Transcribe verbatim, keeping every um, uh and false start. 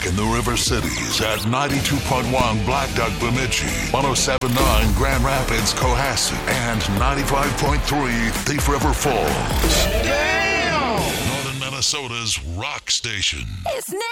back in the River Cities at ninety-two point one Black Duck Bemidji, one oh seven point nine Grand Rapids Cohasset, and ninety-five point three Thief River Falls. Damn! Northern Minnesota's rock station. It's now.